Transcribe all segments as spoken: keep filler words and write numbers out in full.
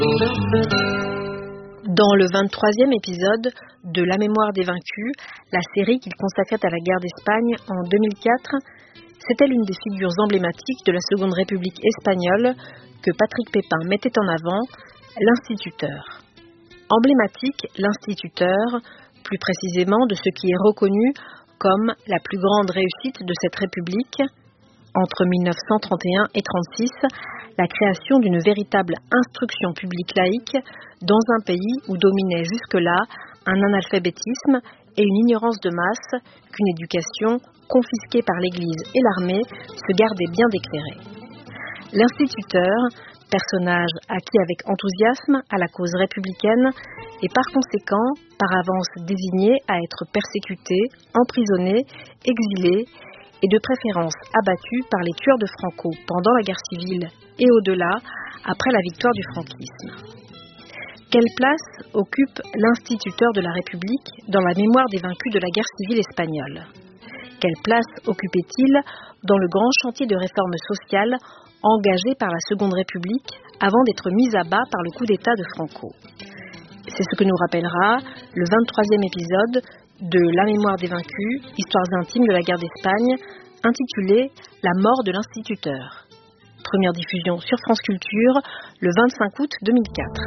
Dans le vingt-troisième épisode de La mémoire des vaincus, la série qu'il consacrait à la guerre d'Espagne en deux mille quatre, c'était l'une des figures emblématiques de la Seconde République espagnole que Patrick Pépin mettait en avant, l'instituteur. Emblématique, l'instituteur, plus précisément de ce qui est reconnu comme la plus grande réussite de cette République, entre mille neuf cent trente et un et trente-six, la création d'une véritable instruction publique laïque dans un pays où dominait jusque-là un analphabétisme et une ignorance de masse qu'une éducation confisquée par l'Église et l'armée se gardait bien d'éclairer. L'instituteur, personnage acquis avec enthousiasme à la cause républicaine et par conséquent par avance désigné à être persécuté, emprisonné, exilé et de préférence abattu par les tueurs de Franco pendant la guerre civile et au-delà, après la victoire du franquisme. Quelle place occupe l'instituteur de la République dans la mémoire des vaincus de la guerre civile espagnole ? Quelle place occupait-il dans le grand chantier de réforme sociale engagé par la Seconde République avant d'être mis à bas par le coup d'État de Franco ? C'est ce que nous rappellera le vingt-troisième épisode de La mémoire des vaincus, histoires intimes de la guerre d'Espagne, intitulé La mort de l'instituteur. Première diffusion sur France Culture le vingt-cinq août deux mille quatre.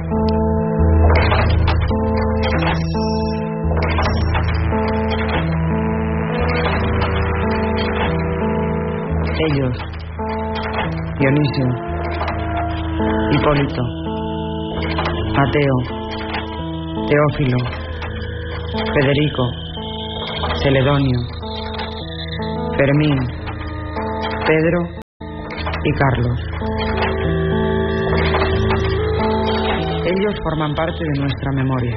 Ellos, Dionisio, Hipólito, Mateo, Teófilo, Federico, Celedonio, Fermín, Pedro y Carlos. Ellos forman parte de nuestra memoria.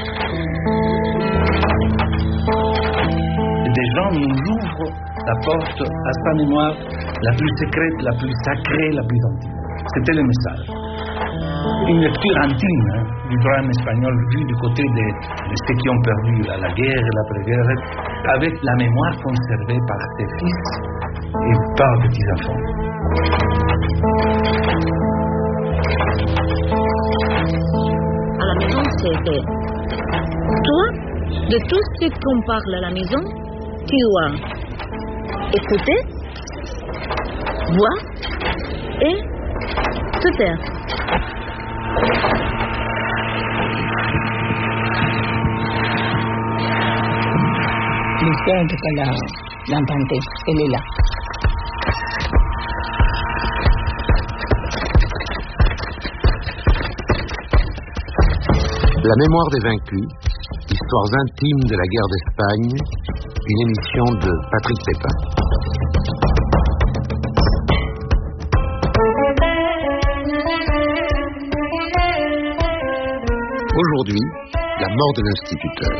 Des gens nous ouvrent la porte à sa mémoire la plus secrète, la plus sacrée, la plus intime. C'était le message. Une lecture intime hein, du drame espagnol vu du côté de, de ceux qui ont perdu la, la guerre et l'après-guerre, avec la mémoire conservée par ses fils et par petits-enfants. À la maison, c'était toi, de tout ce qu'on parle à la maison, tu as écouté, voir et te taire. L'histoire, en tout cas, l'entendez, elle est là. La mémoire des vaincus, histoires intimes de la guerre d'Espagne, une émission de Patrick Pépin. Aujourd'hui, la mort de l'instituteur.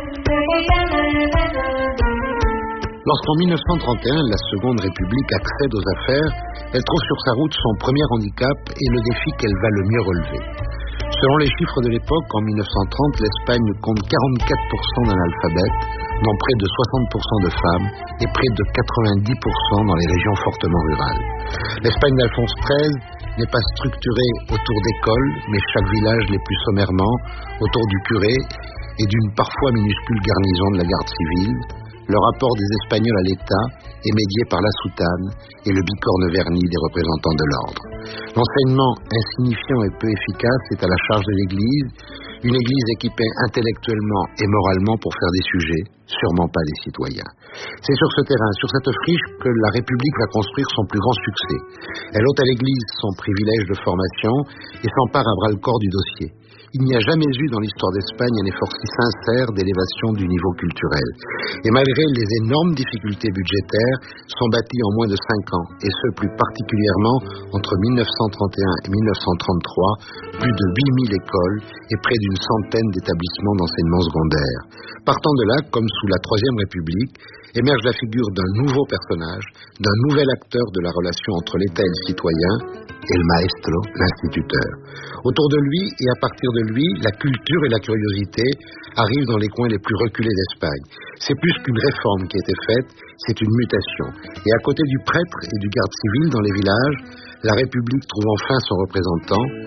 Lorsqu'en mille neuf cent trente et un, la Seconde République accède aux affaires, elle trouve sur sa route son premier handicap et le défi qu'elle va le mieux relever. Selon les chiffres de l'époque, en mille neuf cent trente, l'Espagne compte quarante-quatre pour cent d'analphabètes, dont près de soixante pour cent de femmes et près de quatre-vingt-dix pour cent dans les régions fortement rurales. L'Espagne d'Alphonse treize n'est pas structurée autour d'écoles, mais chaque village l'est plus sommairement, autour du curé et d'une parfois minuscule garnison de la garde civile. Le rapport des Espagnols à l'État est médié par la soutane et le bicorne verni des représentants de l'ordre. L'enseignement insignifiant et peu efficace est à la charge de l'Église, une Église équipée intellectuellement et moralement pour faire des sujets, sûrement pas des citoyens. C'est sur ce terrain, sur cette friche, que la République va construire son plus grand succès. Elle ôte à l'Église son privilège de formation et s'empare à bras-le-corps du dossier. Il n'y a jamais eu dans l'histoire d'Espagne un effort si sincère d'élévation du niveau culturel. Et malgré les énormes difficultés budgétaires, sont bâtis en moins de cinq ans, et ce plus particulièrement entre mille neuf cent trente et un et mille neuf cent trente-trois, plus de huit mille écoles et près d'une centaine d'établissements d'enseignement secondaire. Partant de là, comme sous la Troisième République, émerge la figure d'un nouveau personnage, d'un nouvel acteur de la relation entre l'État et le citoyen, et le maestro, l'instituteur. Autour de lui et à partir de lui, la culture et la curiosité arrivent dans les coins les plus reculés d'Espagne. C'est plus qu'une réforme qui a été faite, c'est une mutation. Et à côté du prêtre et du garde civil dans les villages, la République trouve enfin son représentant,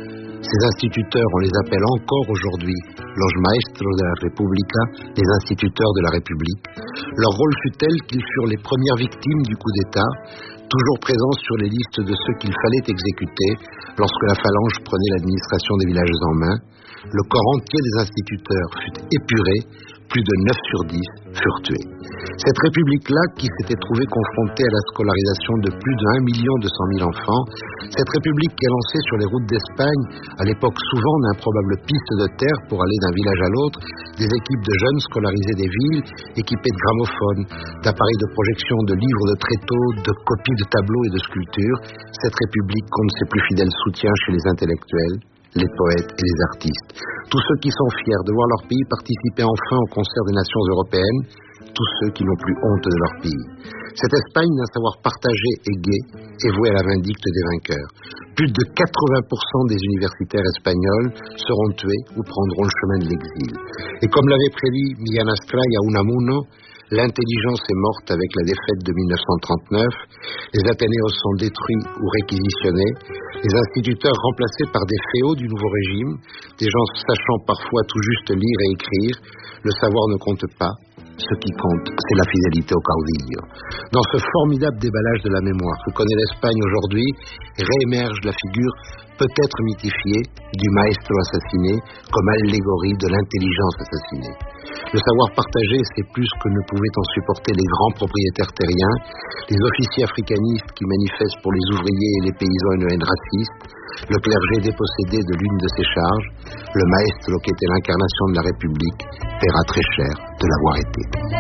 Ces instituteurs, on les appelle encore aujourd'hui los maestros de la República, les instituteurs de la République. Leur rôle fut tel qu'ils furent les premières victimes du coup d'État, toujours présents sur les listes de ceux qu'il fallait exécuter lorsque la phalange prenait l'administration des villages en main. Le corps entier des instituteurs fut épuré, plus de neuf sur dix furent tués. Cette république-là, qui s'était trouvée confrontée à la scolarisation de plus de un million deux cent mille enfants, cette république qui a lancé sur les routes d'Espagne, à l'époque souvent d'improbables pistes de terre pour aller d'un village à l'autre, des équipes de jeunes scolarisés des villes, équipés de gramophones, d'appareils de projection, de livres, de tréteaux, de copies de tableaux et de sculptures, cette république compte ses plus fidèles soutiens chez les intellectuels, les poètes et les artistes. Tous ceux qui sont fiers de voir leur pays participer enfin au concert des nations européennes, tous ceux qui n'ont plus honte de leur pays. Cette Espagne d'un savoir partagé et gai est vouée à la vindicte des vainqueurs. Plus de quatre-vingts pour cent des universitaires espagnols seront tués ou prendront le chemin de l'exil. Et comme l'avait prédit Millán Astray à Unamuno, l'intelligence est morte avec la défaite de mille neuf cent trente-neuf, les Athénéos sont détruits ou réquisitionnés, les instituteurs remplacés par des féaux du nouveau régime, des gens sachant parfois tout juste lire et écrire. Le savoir ne compte pas, ce qui compte, c'est la fidélité au caudillo. Dans ce formidable déballage de la mémoire que connaît l'Espagne aujourd'hui, réémerge la figure peut-être mythifiée du maestro assassiné comme allégorie de l'intelligence assassinée. Le savoir partagé, c'est plus que ne pouvaient en supporter les grands propriétaires terriens, les officiers africanistes qui manifestent pour les ouvriers et les paysans une haine raciste, le clergé dépossédé de l'une de ses charges, le maestro qui était l'incarnation de la République paiera très cher de l'avoir été.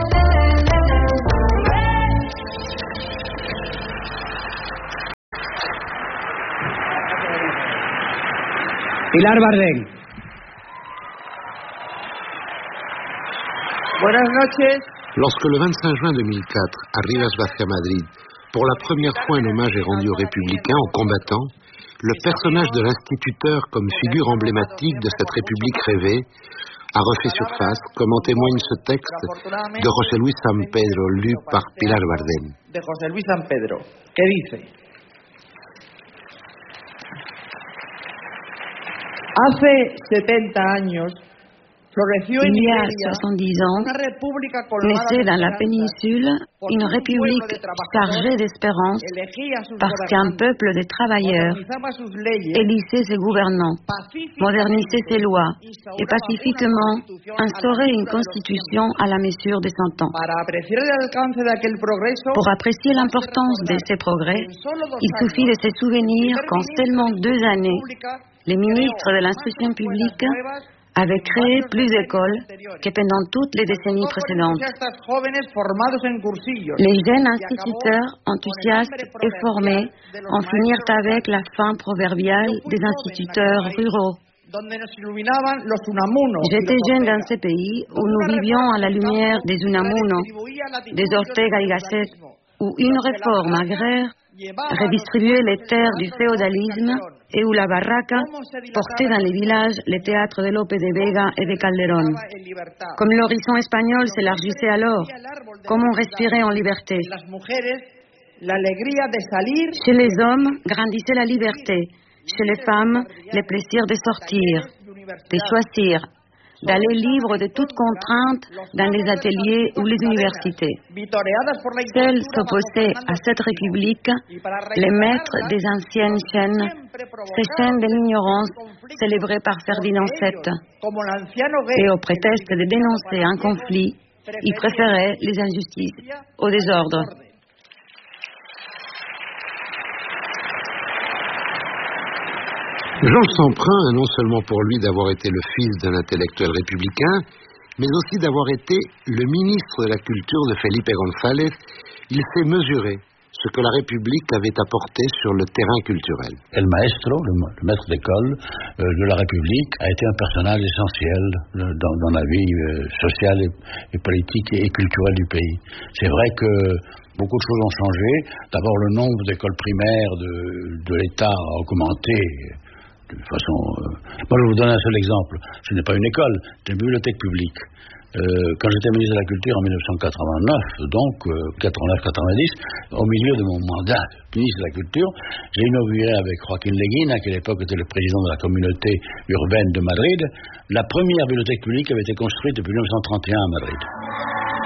Pilar Bardén. Buenas noches. Lorsque le vingt-cinq juin deux mille quatre, à Rivas Vacia Madrid, pour la première fois un hommage est rendu aux républicains, aux combattants, le personnage de l'instituteur comme figure emblématique de cette république rêvée a refait surface, comme en témoigne ce texte de José Luis San Pedro, lu par Pilar Bardén. De José Luis San Pedro, que dice: Hace setenta años il y a soixante-dix ans, naissait dans la péninsule une république chargée d'espérance parce qu'un peuple de travailleurs élissait ses gouvernants, modernisait ses lois et pacifiquement instaurait une constitution à la mesure de son temps. Pour apprécier l'importance de ces progrès, il suffit de se souvenir qu'en seulement deux années, les ministres de l'instruction publique avait créé plus d'écoles que pendant toutes les décennies précédentes. Les jeunes instituteurs enthousiastes et formés en finirent avec la fin proverbiale des instituteurs ruraux. J'étais jeune dans ce pays où nous vivions à la lumière des Unamuno, des Ortega y Gasset, où une réforme agraire redistribuait les terres du féodalisme et où la barraca portait dans les villages les théâtres de Lope de Vega et de Calderón. Comme l'horizon espagnol s'élargissait alors, comme on respirait en liberté. Chez les hommes, grandissait la liberté. Chez les femmes, le plaisir de sortir, de choisir, d'aller libre de toute contrainte dans les ateliers ou les universités. Seuls s'opposaient à cette république les maîtres des anciennes chaînes, ces chaînes de l'ignorance célébrées par Ferdinand septième. Et au prétexte de dénoncer un conflit, ils préféraient les injustices au désordre. Georges Semprin a non seulement pour lui d'avoir été le fils d'un intellectuel républicain, mais aussi d'avoir été le ministre de la Culture de Felipe González. Il s'est mesuré ce que la République avait apporté sur le terrain culturel. El maestro, le, le maître d'école euh, de la République, a été un personnage essentiel dans, dans la vie euh, sociale et, et politique et, et culturelle du pays. C'est vrai que beaucoup de choses ont changé. D'abord, le nombre d'écoles primaires de, de l'État a augmenté de façon... Euh... Moi, je vais vous donner un seul exemple. Ce n'est pas une école, c'est une bibliothèque publique. Euh, quand j'étais ministre de la Culture en mille neuf cent quatre-vingt-neuf, donc euh, quatre-vingt-neuf quatre-vingt-dix, au milieu de mon mandat de ministre de la Culture, j'ai inauguré avec Joaquín Leguina, qui à l'époque était le président de la communauté urbaine de Madrid, la première bibliothèque publique qui avait été construite depuis mille neuf cent trente et un à Madrid.